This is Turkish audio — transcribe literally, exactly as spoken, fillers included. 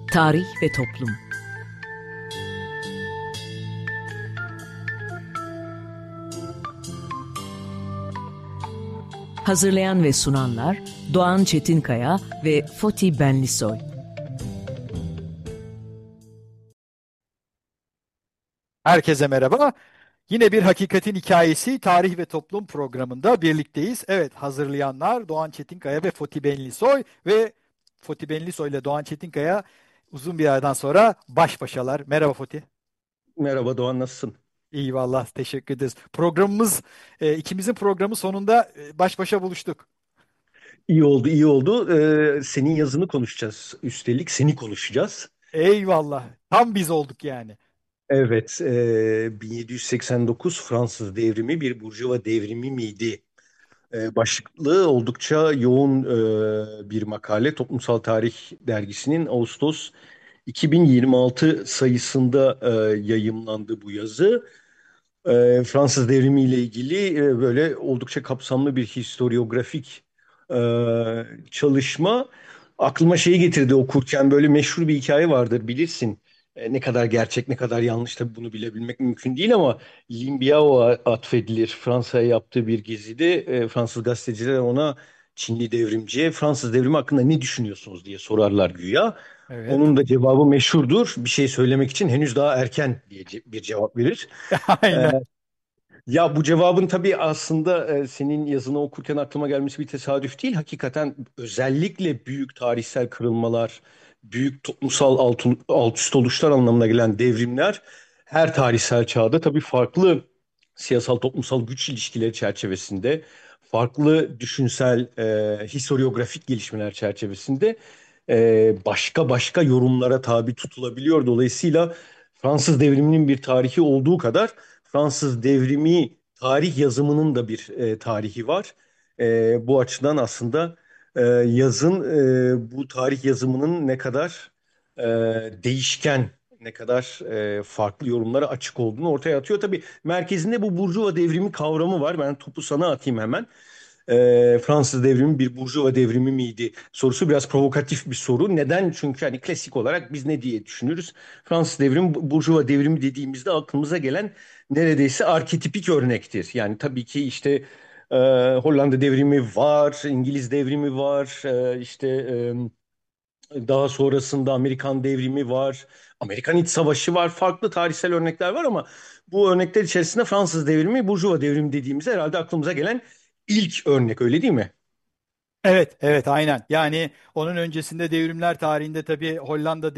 Tarih ve Toplum. Hazırlayan ve sunanlar Doğan Çetinkaya ve Foti Benlisoy. Herkese merhaba. Yine bir Hakikatin Hikayesi Tarih ve Toplum programında birlikteyiz. Evet, hazırlayanlar Doğan Çetinkaya ve Foti Benlisoy ve Foti Benlisoy ile Doğan Çetinkaya uzun bir aradan sonra baş başalar. Merhaba Foti. Merhaba Doğan, nasılsın? İyi vallahi teşekkür ederiz. Programımız e, ikimizin programı sonunda e, baş başa buluştuk. İyi oldu, iyi oldu. Ee, senin yazını konuşacağız. Üstelik seni konuşacağız. Eyvallah. Tam biz olduk yani. Evet, e, bin yedi yüz seksen dokuz Fransız devrimi bir Burjuva devrimi miydi? E, başlıklı oldukça yoğun e, bir makale. Toplumsal Tarih dergisinin Ağustos iki bin yirmi altı sayısında e, yayımlandı bu yazı. E, Fransız Devrimi ile ilgili e, böyle oldukça kapsamlı bir historiografik e, çalışma. Aklıma şeyi getirdi okurken, böyle meşhur bir hikaye vardır bilirsin. E, ne kadar gerçek ne kadar yanlış tabii bunu bilebilmek mümkün değil ama Lin Biao'ya atfedilir. Fransa'ya yaptığı bir gezide e, Fransız gazeteciler ona, Çinli devrimciye, Fransız devrimi hakkında ne düşünüyorsunuz diye sorarlar güya. Evet. Onun da cevabı meşhurdur. Bir şey söylemek için henüz daha erken diye ce- bir cevap verir. E, Aynen. Ya bu cevabın tabii aslında e, senin yazını okurken aklıma gelmesi bir tesadüf değil. Hakikaten özellikle büyük tarihsel kırılmalar, büyük toplumsal alt, alt üst oluşlar anlamına gelen devrimler her tarihsel çağda tabii farklı siyasal toplumsal güç ilişkileri çerçevesinde, farklı düşünsel, e, historiografik gelişmeler çerçevesinde e, başka başka yorumlara tabi tutulabiliyor. Dolayısıyla Fransız devriminin bir tarihi olduğu kadar Fransız devrimi tarih yazımının da bir e, tarihi var. E, bu açıdan aslında e, yazın e, bu tarih yazımının ne kadar e, değişken, ne kadar e, farklı yorumlara açık olduğunu ortaya atıyor. Tabii merkezinde bu Burjuva devrimi kavramı var. Ben topu sana atayım hemen. E, Fransız devrimi bir Burjuva devrimi miydi sorusu biraz provokatif bir soru. Neden? Çünkü hani klasik olarak biz ne diye düşünürüz? Fransız devrimi, Burjuva devrimi dediğimizde aklımıza gelen neredeyse arketipik örnektir. Yani tabii ki işte e, Hollanda devrimi var, İngiliz devrimi var, e, işte e, daha sonrasında Amerikan devrimi var, Amerikan İç Savaşı var, farklı tarihsel örnekler var ama bu örnekler içerisinde Fransız devrimi, Burjuva devrimi dediğimizde herhalde aklımıza gelen ilk örnek, öyle değil mi? Evet, evet aynen. Yani onun öncesinde devrimler tarihinde tabii Hollanda